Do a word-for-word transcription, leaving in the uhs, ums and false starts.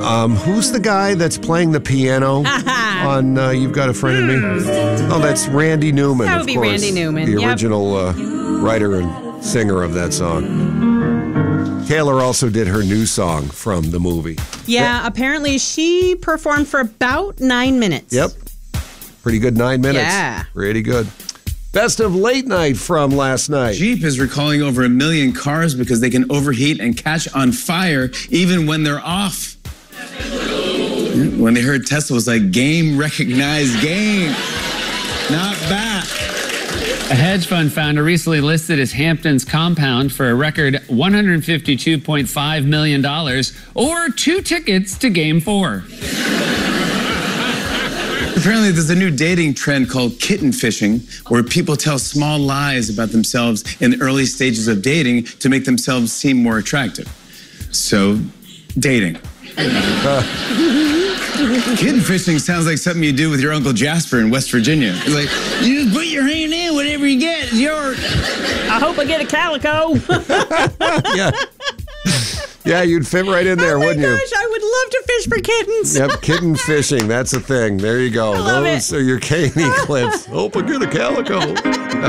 Um, who's the guy that's playing the piano on uh, You've Got a Friend in Me? Oh, that's Randy Newman, That would of be course. Randy Newman, The yep. original uh, writer and singer of that song. Taylor also did her new song from the movie. Yeah, apparently she performed for about nine minutes. Yep. Pretty good nine minutes. Yeah. Pretty good. Best of late night from last night. Jeep is recalling over a million cars because they can overheat and catch on fire even when they're off. When they heard Tesla was like, game recognized game. Not bad. A hedge fund founder recently listed his Hamptons compound for a record one hundred fifty-two point five million dollars, or two tickets to Game four. Apparently, there's a new dating trend called kitten fishing, where people tell small lies about themselves in the early stages of dating to make themselves seem more attractive. So, dating. Kitten fishing sounds like something you do with your Uncle Jasper in West Virginia. It's like, you just put your hand in, whatever you get is yours. I hope I get a calico. Yeah. Yeah, you'd fit right in there, oh my wouldn't gosh, you? I would love to fish for kittens. Yep, kitten fishing. That's a thing. There you go. I love Those it. are your K and E clips. Hope I get a calico.